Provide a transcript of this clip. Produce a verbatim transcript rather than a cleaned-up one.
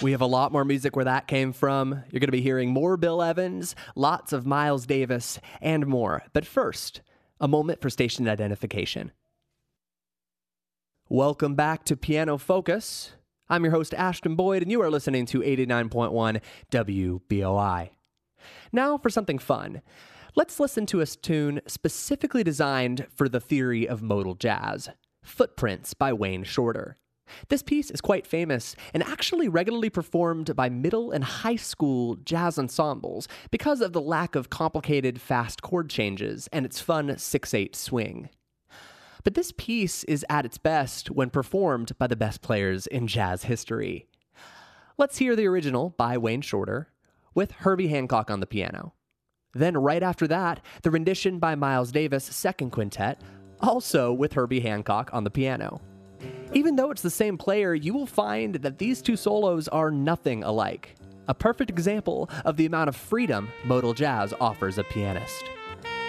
We have a lot more music where that came from. You're going to be hearing more Bill Evans, lots of Miles Davis, and more. But first, a moment for station identification. Welcome back to Piano Focus. I'm your host, Ashton Boyd, and you are listening to eighty-nine point one W B O I. Now for something fun. Let's listen to a tune specifically designed for the theory of modal jazz, Footprints by Wayne Shorter. This piece is quite famous and actually regularly performed by middle and high school jazz ensembles because of the lack of complicated fast chord changes and its fun six eight swing. But this piece is at its best when performed by the best players in jazz history. Let's hear the original by Wayne Shorter with Herbie Hancock on the piano. Then right after that, the rendition by Miles Davis Second Quintet, also with Herbie Hancock on the piano. Even though it's the same player, you will find that these two solos are nothing alike. A perfect example of the amount of freedom modal jazz offers a pianist.